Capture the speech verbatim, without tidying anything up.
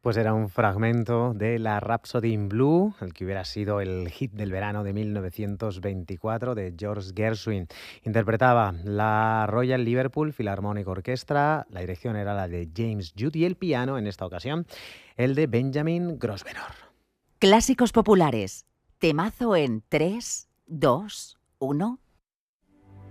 Pues era un fragmento de la Rhapsody in Blue, el que hubiera sido el hit del verano de mil novecientos veinticuatro de George Gershwin. Interpretaba la Royal Liverpool Philharmonic Orchestra, la dirección era la de James Jude y el piano, en esta ocasión, el de Benjamin Grosvenor. Clásicos populares. Temazo en tres, dos, uno.